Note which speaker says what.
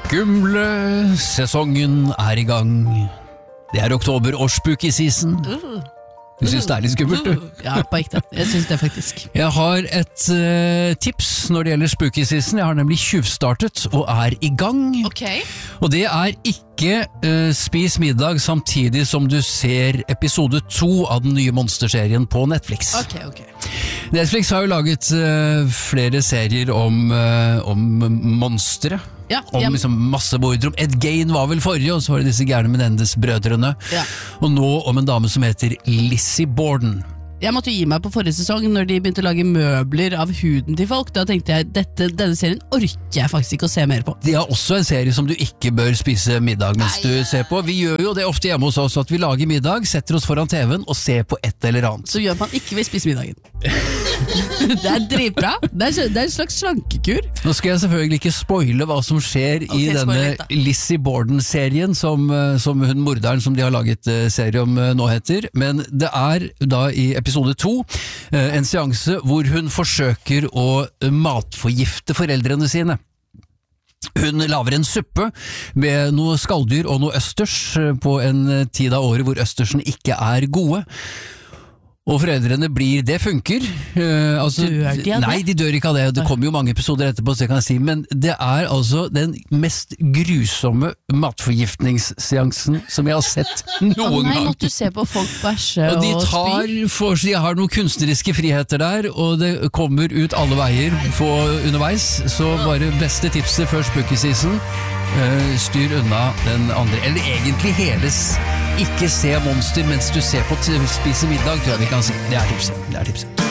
Speaker 1: Skumle sesongen er i gang. Det er oktober og spooky season. Du synes det er litt skummelt, du?
Speaker 2: Ja, på ekte. Jeg synes det faktisk.
Speaker 1: Jeg har et tips når det gjelder spooky season. Jeg har nemlig tjuvstartet og er i gang.
Speaker 2: Ok.
Speaker 1: Og det er ikke spis middag samtidig som du ser episode 2 av den nye monsterserien på Netflix.
Speaker 2: Ok.
Speaker 1: Netflix har jo laget flere serier om monstre.
Speaker 2: Ja,
Speaker 1: om liksom massemordere. Ed Gein var vel forrige, og så var det disse gærne Menendez-brødrene.
Speaker 2: Ja.
Speaker 1: Og nå om en dame som heter Lizzie Borden.
Speaker 2: Jeg måtte gi meg på forrige sesong når de begynte å lage møbler av huden til folk. Da tenkte jeg, denne serien orker jeg faktisk ikke å se mer på.
Speaker 1: De har også en serie som du ikke bør spise middag mens du ser på. Vi gjør jo det ofte hjemme hos oss, at vi lager middag, setter oss foran TV-en og ser på et eller annet.
Speaker 2: Så gjør at man ikke vil spise middagen. Det er dritbra. Det er en slags slankekur.
Speaker 1: Nå skal jeg selvfølgelig ikke spoile hva som skjer i denne Lizzie Borden-serien som hun morderen som de har laget serie om nå heter, men det er da i episode 2 en seanse hvor hun forsøker å matforgifte foreldrene sine. Hun laver en suppe med noe skalldyr og noe østers på en tid av året hvor østersen ikke er gode. Og foreldrene det funker.
Speaker 2: Dør de av det?
Speaker 1: Nei, de dør ikke av det. Det kommer jo mange episoder etterpå, så jeg kan si, men det er altså den mest grusomme matforgiftningsseansen som jeg har sett noen gang.
Speaker 2: Nei, måtte du se på folk bæsje
Speaker 1: og
Speaker 2: spy?
Speaker 1: De har noen kunstneriske friheter der, og det kommer ut alle veier underveis, så bare beste tipset før spooky season, styr unna den andre, eller egentlig ikke se monster mens du ser på spise middag, tror jeg vi kan si. Det er tipset.